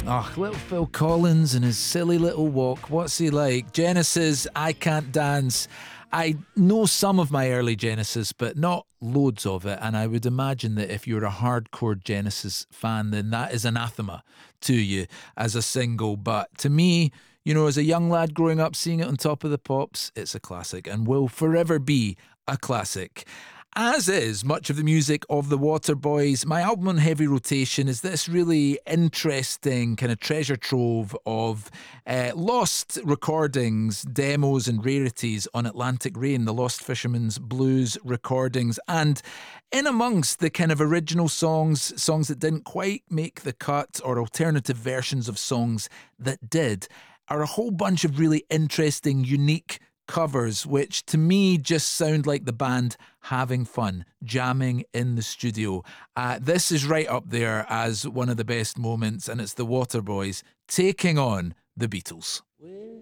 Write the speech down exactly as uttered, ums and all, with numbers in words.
Oh, little Phil Collins and his silly little walk. What's he like? Genesis, I Can't Dance. I know some of my early Genesis, but not loads of it. And I would imagine that if you're a hardcore Genesis fan, then that is anathema to you as a single. But to me, you know, as a young lad growing up, seeing it on Top of the Pops, it's a classic and will forever be a classic. As is much of the music of the Waterboys, my album on heavy rotation is this really interesting kind of treasure trove of uh, lost recordings, demos and rarities on Atlantic Rain, the Lost Fisherman's Blues recordings. And in amongst the kind of original songs, songs that didn't quite make the cut or alternative versions of songs that did, are a whole bunch of really interesting, unique covers, which to me just sound like the band having fun, jamming in the studio. Uh, this is right up there as one of the best moments, and it's the Waterboys taking on the Beatles. Well,